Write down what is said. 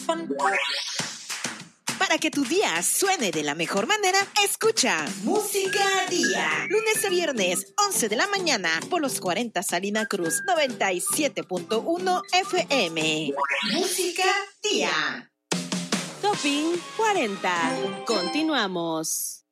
Para que tu día suene de la mejor manera, escucha Música Día. Lunes a viernes, 11 de la mañana, por los 40 Salina Cruz, 97.1 FM. Música Día. Topping 40. Continuamos.